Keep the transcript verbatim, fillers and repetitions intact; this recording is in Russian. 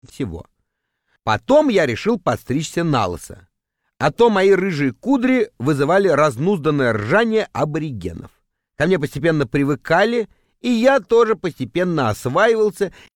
всего. Потом я решил подстричься налысо, а то мои рыжие кудри вызывали разнузданное ржание аборигенов. Ко мне постепенно привыкали, и я тоже постепенно осваивался